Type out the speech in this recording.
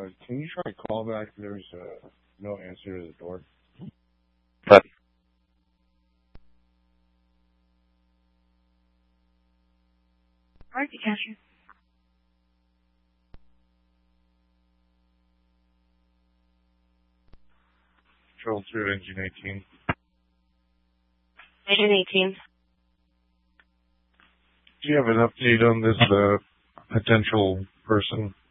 Can you try to call back? There's no answer to the door. But Alright, the cashier. Control through engine 18. Engine 18. Do you have an update on this potential person?